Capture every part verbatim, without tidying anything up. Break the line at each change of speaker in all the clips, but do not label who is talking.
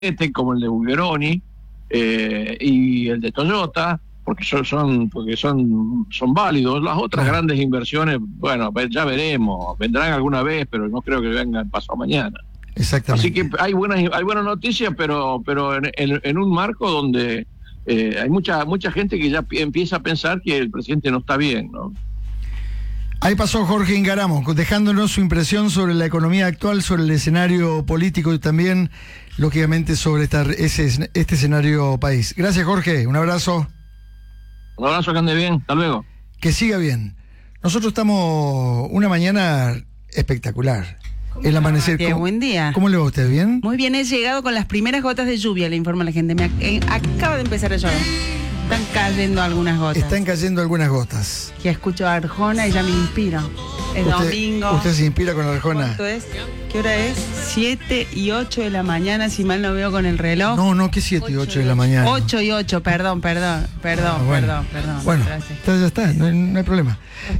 como el de Bulgeroni eh, y el de Toyota, porque son, son porque son son válidos. Las otras grandes inversiones, bueno, ya veremos, vendrán alguna vez, pero no creo que vengan pasado mañana.
Exactamente.
Así que hay buenas hay buenas noticias, pero pero en, en, en un marco donde eh, hay mucha mucha gente que ya empieza a pensar que el presidente no está bien, ¿no?
Ahí pasó Jorge Ingaramo, dejándonos su impresión sobre la economía actual, sobre el escenario político y también, lógicamente, sobre esta, ese, este escenario país. Gracias, Jorge. Un abrazo.
Un abrazo, que ande bien. Hasta luego.
Que siga bien. Nosotros estamos una mañana espectacular. El amanecer.
Qué buen día.
¿Cómo le va a usted? ¿Bien?
Muy bien, he llegado con las primeras gotas de lluvia, le informa la gente. Me ac eh, acaba de empezar a llover. Están cayendo algunas gotas.
Están cayendo algunas gotas.
Que escucho a Arjona y ya me inspiro. Es
usted,
domingo.
¿Usted se inspira con Arjona?
¿Cuánto es? ¿Qué hora es? siete y ocho de la mañana, si mal no veo con el reloj.
No, no, que siete y ocho de la mañana.
ocho y ocho, perdón, perdón, perdón,
ah, bueno.
perdón, perdón.
Bueno,
gracias.
ya está, no hay, no hay problema.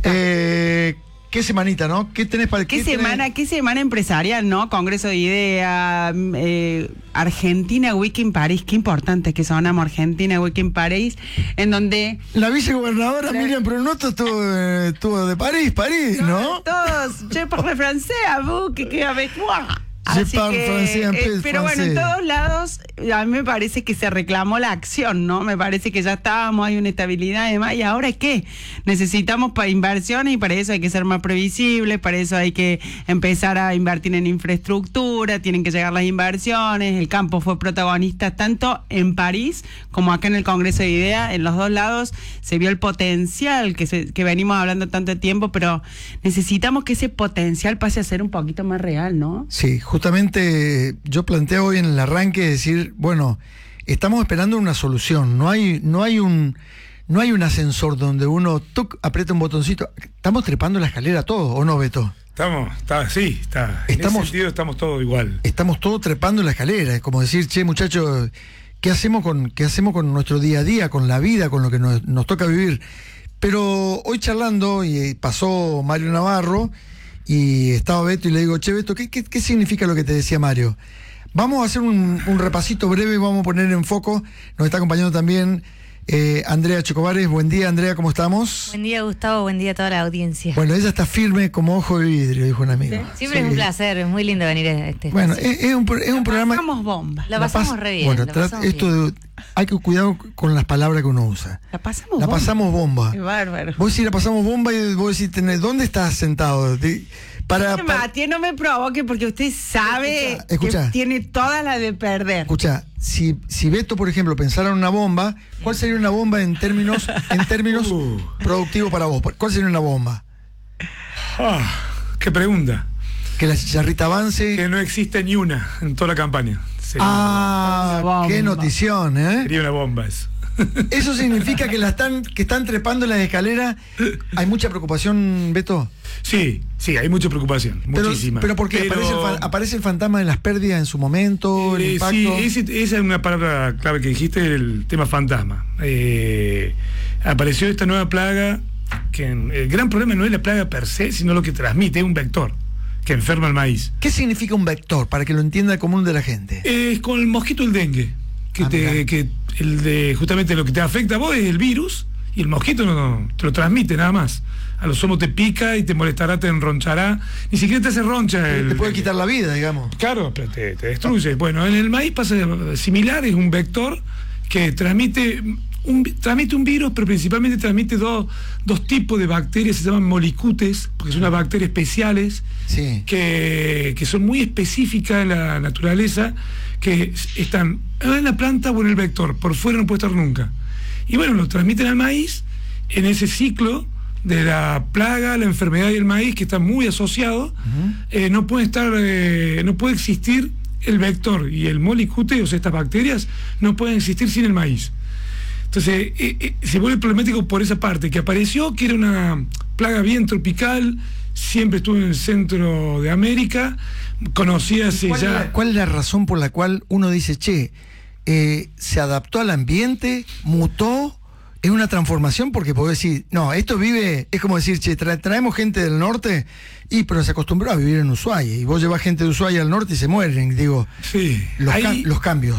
Eh, ¿Qué semanita, no? ¿Qué tenés para
¿Qué,
¿qué
semana,
tenés?
qué semana empresarial, ¿no? Congreso de Ideas, eh, Argentina Week in París, qué importante que sonamos Argentina Week in París, en donde...
La vicegobernadora la... Miriam Pronotto estuvo, eh, estuvo de París, París, ¿no?
Todos, je parle français, a vous, que que avec moi.
Je
Así
parle
que,
français, un peu
eh, pero
français.
bueno, en todos lados a mí me parece que se reclamó la acción, ¿no? Me parece que ya estábamos, hay una estabilidad y demás. ¿Y ahora qué? Necesitamos para inversiones y para eso hay que ser más previsibles, para eso hay que empezar a invertir en infraestructura, tienen que llegar las inversiones. El campo fue protagonista tanto en París como acá en el Congreso de Ideas. En los dos lados se vio el potencial que, se, que venimos hablando tanto tiempo, pero necesitamos que ese potencial pase a ser un poquito más real, ¿no?
Sí, justamente yo planteo hoy en el arranque decir, bueno, estamos esperando una solución, no hay, no hay un, no hay un ascensor donde uno tuc, aprieta un botoncito, estamos trepando la escalera todos, ¿o no, Beto?
Estamos, está, sí, está. En
estamos,
ese sentido estamos todos igual.
Estamos todos trepando la escalera, es como decir, che, muchachos, ¿qué hacemos con, qué hacemos con nuestro día a día, con la vida, con lo que nos, nos toca vivir? Pero hoy charlando, y pasó Mario Navarro, y estaba Beto y le digo, che, Beto, ¿qué, qué, qué significa lo que te decía Mario? Vamos a hacer un, un repasito breve, vamos a poner en foco. Nos está acompañando también eh, Andrea Chocobares. Buen día, Andrea, ¿cómo estamos?
Buen día, Gustavo, buen día a toda la audiencia.
Bueno, ella está firme como ojo de vidrio, dijo un amigo.
¿Sí? Siempre
sí.
es un placer, es muy lindo venir a este
Bueno,
espacio.
es, es un, es un programa...
La pasamos bomba.
La pasamos
pas
re bien.
Bueno,
la pasamos
esto
bien.
De, hay que cuidar con las palabras que uno usa.
La pasamos
la
bomba.
pasamos bomba.
Qué bárbaro.
Vos decís la pasamos bomba y vos decís, tenés, ¿dónde estás sentado? De, Para,
no,
para...
Matías, no me provoque porque usted sabe
escucha, escucha.
que tiene toda la de perder.
Escucha, si, si Beto, por ejemplo, pensara en una bomba, ¿cuál sería una bomba en términos, en términos uh. productivos para vos? ¿Cuál sería una bomba?
Ah, qué pregunta.
Que la chicharrita avance.
Que no existe ni una en toda la campaña. Sería
ah, qué notición, ¿eh?
Sería una bomba eso.
Eso significa que la están, que están trepando las escaleras. ¿Hay mucha preocupación, Beto?
Sí, sí, hay mucha preocupación,
pero,
muchísima.
Pero porque
pero...
aparece, el fa aparece el fantasma de las pérdidas en su momento, el
eh,
impacto.
Sí, ese, esa es una palabra clave que dijiste, el tema fantasma. Eh, apareció esta nueva plaga, que el gran problema no es la plaga per se, sino lo que transmite, es un vector que enferma el maíz.
¿Qué significa un vector, para que lo entienda el común de la gente?
Es eh, con el mosquito el dengue, que, ah, te, que el de justamente lo que te afecta a vos es el virus, y el mosquito no, te lo transmite nada más. A los somos te pica y te molestará, te enronchará, ni siquiera te hace roncha. El,
te puede quitar la vida, digamos.
Claro, pero te, te destruye. Bueno, en el maíz pasa similar, es un vector que transmite un, transmite un virus, pero principalmente transmite dos, dos tipos de bacterias, se llaman molicutes, porque son unas bacterias especiales,
sí.
que, que son muy específicas en la naturaleza, que están en la planta o en el vector, por fuera no puede estar nunca. Y bueno, lo transmiten al maíz en ese ciclo de la plaga, la enfermedad y el maíz, que están muy asociados. Uh-huh. eh, no puede estar, eh, no puede existir el vector y el molicute, o sea, estas bacterias no pueden existir sin el maíz. Entonces eh, eh, se vuelve problemático por esa parte, que apareció, que era una plaga bien tropical, siempre estuvo en el centro de América, conocíase
¿Cuál
ya...
Es la, ¿Cuál es la razón por la cual uno dice, che, eh, se adaptó al ambiente, mutó es una transformación porque podés decir, no, esto vive, es como decir, che, tra- traemos gente del norte y pero se acostumbró a vivir en Ushuaia y vos llevás gente de Ushuaia al norte y se mueren, digo,
Sí,
los,
ahí-
cam- los cambios.